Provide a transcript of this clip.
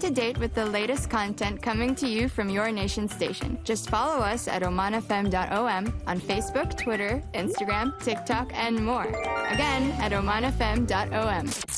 to date with the latest content coming to you from your nation station. Just follow us at omanfm.om on Facebook, Twitter, Instagram, TikTok, and more. Again, at omanfm.om.